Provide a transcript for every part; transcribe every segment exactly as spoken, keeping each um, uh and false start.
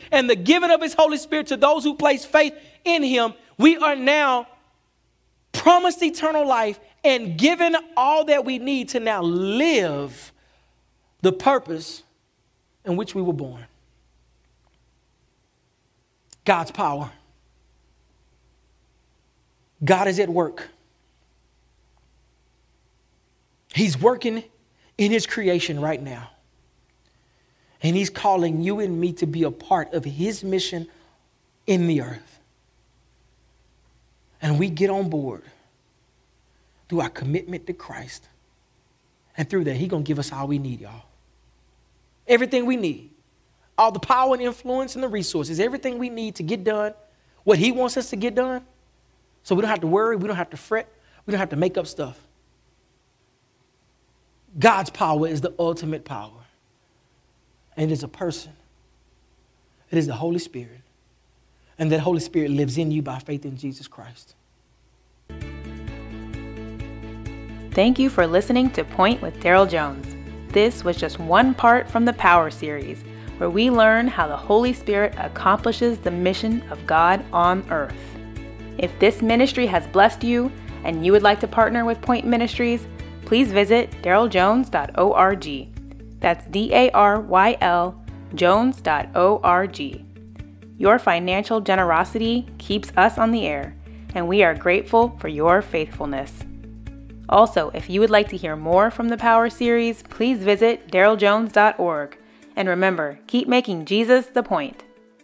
and the giving of his Holy Spirit to those who place faith in him, we are now promised eternal life and given all that we need to now live the purpose in which we were born. God's power. God is at work. He's working in his creation right now. And he's calling you and me to be a part of his mission in the earth. And we get on board through our commitment to Christ. And through that, he's going to give us all we need, y'all. Everything we need. All the power and influence and the resources. Everything we need to get done what he wants us to get done. So we don't have to worry. We don't have to fret. We don't have to make up stuff. God's power is the ultimate power. And it is a person. It is the Holy Spirit. And that Holy Spirit lives in you by faith in Jesus Christ. Thank you for listening to Point with Daryl Jones. This was just one part from the Power series, where we learn how the Holy Spirit accomplishes the mission of God on earth. If this ministry has blessed you and you would like to partner with Point Ministries, please visit daryl jones dot org. That's D A R Y L jones dot org. Your financial generosity keeps us on the air, and we are grateful for your faithfulness. Also, if you would like to hear more from the Power series, please visit daryl jones dot org. And remember, keep making Jesus the point.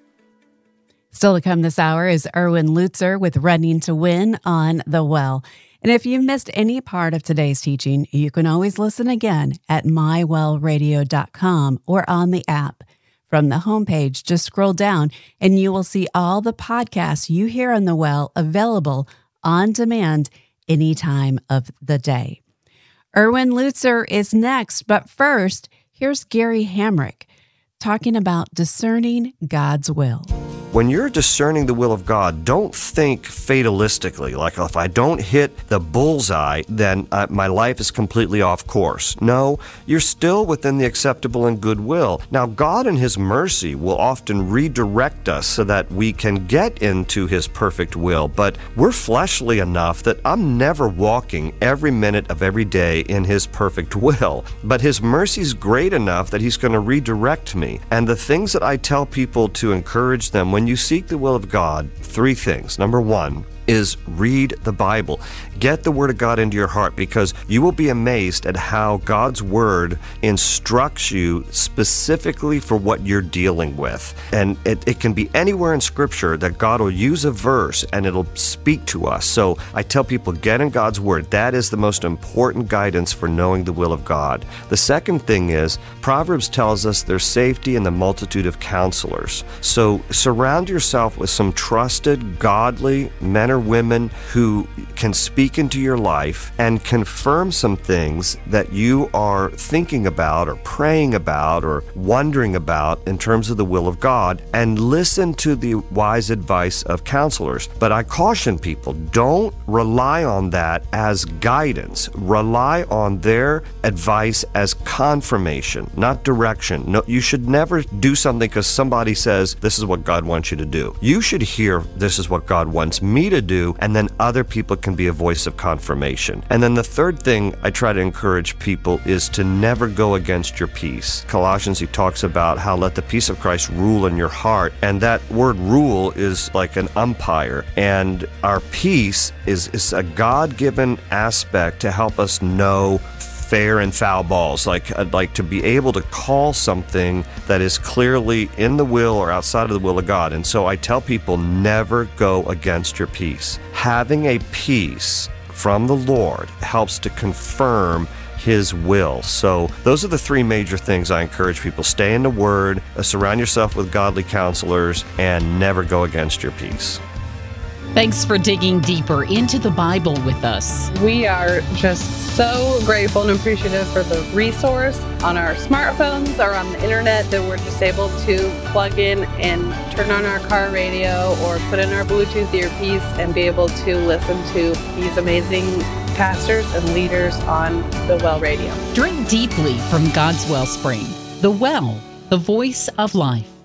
Still to come this hour is Erwin Lutzer with Running to Win on The Well. And if you missed any part of today's teaching, you can always listen again at my well radio dot com or on the app. From the homepage, just scroll down and you will see all the podcasts you hear on The Well available on demand any time of the day. Erwin Lutzer is next, but first, here's Gary Hamrick talking about discerning God's will. When you're discerning the will of God, don't think fatalistically, like if I don't hit the bullseye, then uh, my life is completely off course. No, you're still within the acceptable and good will. Now, God in His mercy will often redirect us so that we can get into His perfect will, but we're fleshly enough that I'm never walking every minute of every day in His perfect will. But His mercy's great enough that He's going to redirect me. And the things that I tell people to encourage them when you seek the will of God, three things. Number one is read the Bible. Get the Word of God into your heart, because you will be amazed at how God's Word instructs you specifically for what you're dealing with. And it, it can be anywhere in Scripture that God will use a verse and it'll speak to us. So I tell people, get in God's Word. That is the most important guidance for knowing the will of God. The second thing is, Proverbs tells us there's safety in the multitude of counselors. So surround yourself with some trusted, godly men or women who can speak into your life and confirm some things that you are thinking about or praying about or wondering about in terms of the will of God, and listen to the wise advice of counselors. But I caution people, don't rely on that as guidance. Rely on their advice as confirmation, not direction. No, you should never do something because somebody says, this is what God wants you to do. You should hear, this is what God wants me to do, and then other people can be a voice of confirmation. And then the third thing I try to encourage people is to never go against your peace. Colossians, he talks about how let the peace of Christ rule in your heart, and that word rule is like an umpire, and our peace is, is a God-given aspect to help us know fair and foul balls, like like to be able to call something that is clearly in the will or outside of the will of God. And so I tell people, never go against your peace. Having a peace from the Lord helps to confirm His will. So those are the three major things I encourage people. Stay in the Word, uh, surround yourself with godly counselors, and never go against your peace. Thanks for digging deeper into the Bible with us. We are just so grateful and appreciative for the resource on our smartphones or on the internet that we're just able to plug in and turn on our car radio or put in our Bluetooth earpiece and be able to listen to these amazing pastors and leaders on the Well Radio. Drink deeply from God's wellspring, the Well, the voice of life.